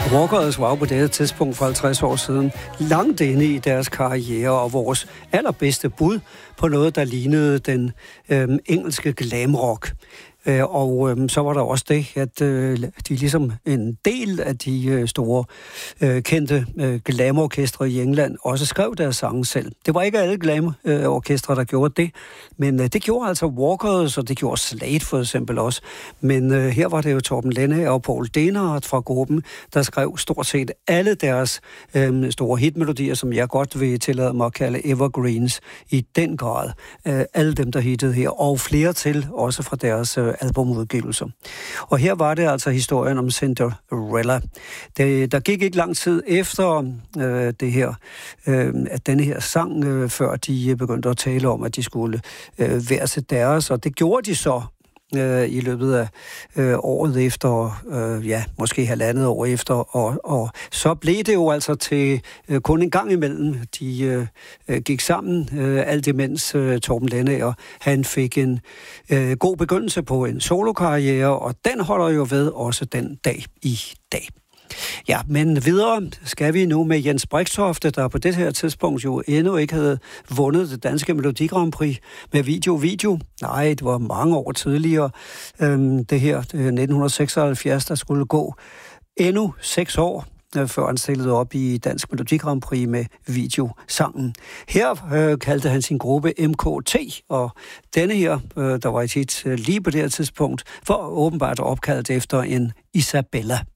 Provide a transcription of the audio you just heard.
Walkers var på det tidspunkt for 50 år siden langt inde i deres karriere, og vores allerbedste bud på noget, der lignede den engelske glamrock. Og så var der også det, at de ligesom en del af de store kendte glamorkestre i England også skrev deres sange selv. Det var ikke alle glamorkestre, der gjorde det, men det gjorde altså Walkers, og det gjorde Slade for eksempel også. Men her var det jo Torben Lenne og Paul Dehnhardt fra gruppen, der skrev stort set alle deres store hitmelodier, som jeg godt vil tillade mig at kalde evergreens i den grad. Alle dem, der hittede her, og flere til, også fra deres albumudgivelser. Og her var det altså historien om Cinderella. Der gik ikke lang tid efter det her, at denne her sang, før de begyndte at tale om, at de skulle værse deres, og det gjorde de så i løbet af året efter, måske halvandet år efter, og så blev det jo altså til kun en gang imellem. De gik sammen, alt imens Torben Lennager, han fik en god begyndelse på en solokarriere, og den holder jo ved også den dag i dag. Ja, men videre skal vi nu med Jens Brixtofte, der på det her tidspunkt jo endnu ikke havde vundet det danske Melodi Grand Prix med Video. Nej, det var mange år tidligere. Det her 1976, der skulle gå endnu 6 år, før han stillede op i Dansk Melodi Grand Prix med videosangen. Her kaldte han sin gruppe MKT, og denne her, der var et hit lige på det her tidspunkt, var åbenbart opkaldt efter en Isabella.